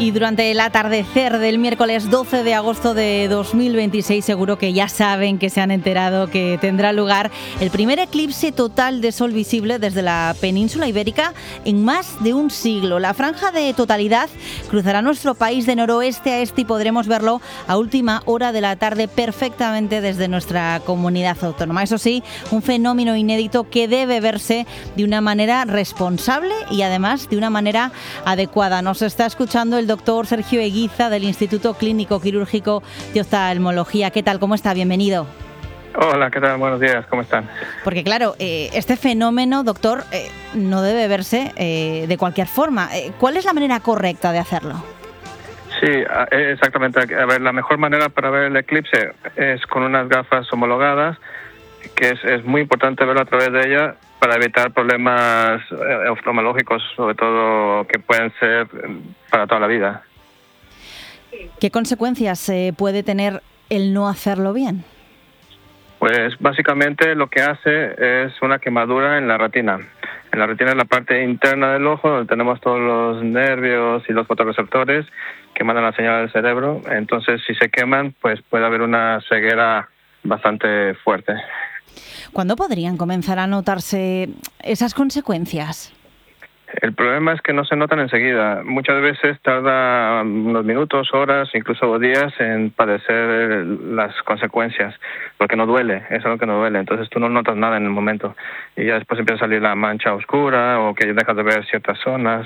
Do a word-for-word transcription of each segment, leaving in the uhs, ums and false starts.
Y durante el atardecer del miércoles doce de agosto de dos mil veintiséis seguro que ya saben, que se han enterado que tendrá lugar el primer eclipse total de sol visible desde la península ibérica en más de un siglo. La franja de totalidad cruzará nuestro país de noroeste a este y podremos verlo a última hora de la tarde perfectamente desde nuestra comunidad autónoma. Eso sí, un fenómeno inédito que debe verse de una manera responsable y además de una manera adecuada. Nos está escuchando el doctor Sergio Eguiza del Instituto Clínico Quirúrgico de Oftalmología. ¿Qué tal? ¿Cómo está? Bienvenido. Hola, ¿qué tal? Buenos días, ¿cómo están? Porque claro, eh, este fenómeno, doctor, eh, no debe verse eh, de cualquier forma. Eh, ¿Cuál es la manera correcta de hacerlo? Sí, exactamente. A ver, la mejor manera para ver el eclipse es con unas gafas homologadas, que es, es muy importante verlo a través de ellas para evitar problemas oftalmológicos, sobre todo que pueden ser para toda la vida. ¿Qué consecuencias eh, puede tener el no hacerlo bien? Pues básicamente lo que hace es una quemadura en la retina. En la retina es la parte interna del ojo, donde tenemos todos los nervios y los fotorreceptores que mandan la señal al cerebro. Entonces, si se queman, pues puede haber una ceguera bastante fuerte. ¿Cuándo podrían comenzar a notarse esas consecuencias? El problema es que no se notan enseguida. Muchas veces tarda unos minutos, horas, incluso días en padecer las consecuencias, porque no duele, es algo que no duele. Entonces tú no notas nada en el momento y ya después empieza a salir la mancha oscura o que dejas de ver ciertas zonas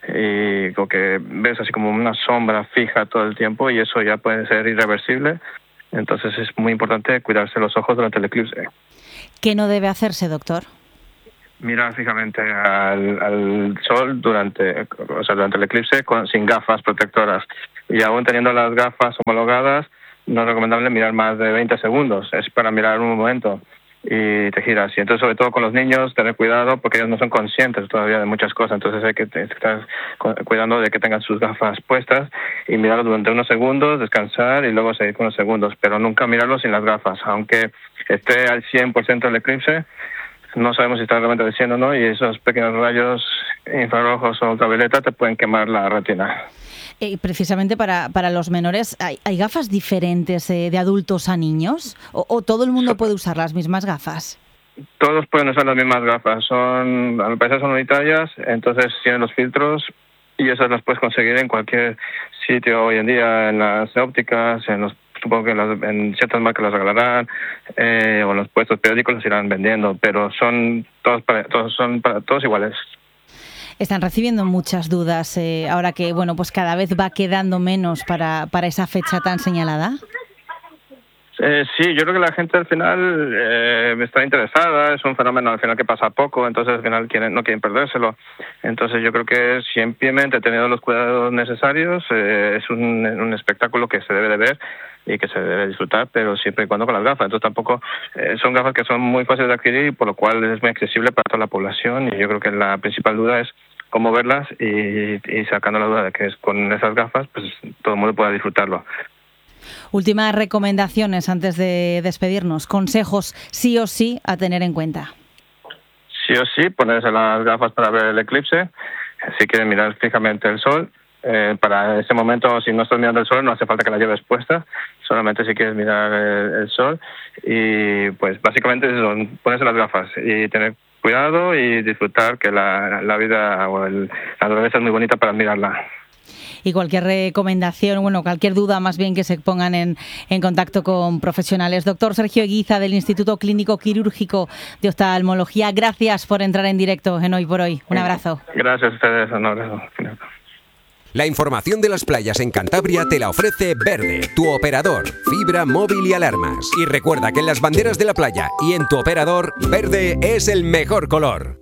y o que ves así como una sombra fija todo el tiempo y eso ya puede ser irreversible. Entonces es muy importante cuidarse los ojos durante el eclipse. ¿Qué no debe hacerse, doctor? Mirar fijamente al, al sol durante, o sea, durante el eclipse con, sin gafas protectoras. Y aún teniendo las gafas homologadas, no es recomendable mirar más de veinte segundos. Es para mirar un momento y te giras. Y entonces, sobre todo con los niños, tener cuidado porque ellos no son conscientes todavía de muchas cosas. Entonces hay que estar cuidando de que tengan sus gafas puestas y mirarlo durante unos segundos, descansar y luego seguir con unos segundos. Pero nunca mirarlo sin las gafas. Aunque esté al cien por ciento el eclipse, no sabemos si está realmente al cien o no, y esos pequeños rayos infrarrojos o ultravioleta te pueden quemar la retina. Eh, precisamente para, para los menores, ¿hay, hay gafas diferentes eh, de adultos a niños? ¿O, o todo el mundo puede usar las mismas gafas? Todos pueden usar las mismas gafas. Son, a mi parecer son unitarias, entonces tienen los filtros y esas las puedes conseguir en cualquier sitio hoy en día, en las ópticas, en los supongo que las, en ciertas marcas las regalarán eh, o en los puestos periódicos las irán vendiendo, pero son todos para, todos son para todos iguales. Están recibiendo muchas dudas eh, ahora que bueno pues cada vez va quedando menos para, para esa fecha tan señalada. Eh, sí, yo creo que la gente al final eh, está interesada, es un fenómeno al final que pasa poco, entonces al final quieren, no quieren perdérselo. Entonces yo creo que simplemente teniendo los cuidados necesarios eh, es un, un espectáculo que se debe de ver y que se debe disfrutar, pero siempre y cuando con las gafas. Entonces tampoco eh, son gafas que son muy fáciles de adquirir, por lo cual es muy accesible para toda la población y yo creo que la principal duda es cómo verlas y, y sacando la duda de que es con esas gafas, pues todo el mundo pueda disfrutarlo. Últimas recomendaciones antes de despedirnos, consejos sí o sí a tener en cuenta. Sí o sí, ponerse las gafas para ver el eclipse, si quieren mirar fijamente el sol. Eh, para ese momento, si no estás mirando el sol, no hace falta que la lleves puesta, solamente si quieres mirar el, el sol. Y pues básicamente es eso, ponerse las gafas y tener cuidado y disfrutar que la, la vida o el, la naturaleza es muy bonita para mirarla. Y cualquier recomendación, bueno, cualquier duda más bien que se pongan en, en contacto con profesionales. Doctor Sergio Eguiza del Instituto Clínico Quirúrgico de Oftalmología, gracias por entrar en directo en Hoy por Hoy. Un abrazo. Gracias a ustedes, un abrazo. La información de las playas en Cantabria te la ofrece Verde, tu operador, fibra, móvil y alarmas. Y recuerda que en las banderas de la playa y en tu operador, verde es el mejor color.